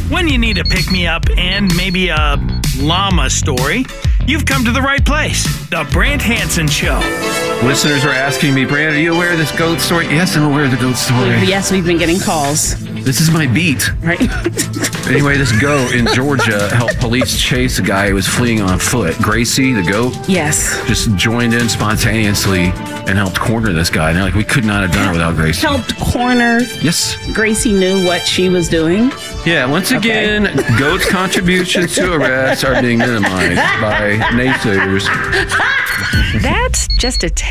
When you need a pick-me-up and maybe a llama story, you've come to the right place. The Brant Hansen Show. Listeners are asking me, Brant, are you aware of this goat story? Yes, I'm aware of the goat story. Yes, we've been getting calls. This is my beat. Right. Anyway, this goat in Georgia helped police chase a guy who was fleeing on foot. Gracie, the goat, Yes. just joined in spontaneously and helped corner this guy. And they're like, we could not have done it without Gracie. Helped corner. Yes. Gracie knew what she was doing. Yeah, once again, goat's contributions to arrests are being minimized by naysayers. That's just a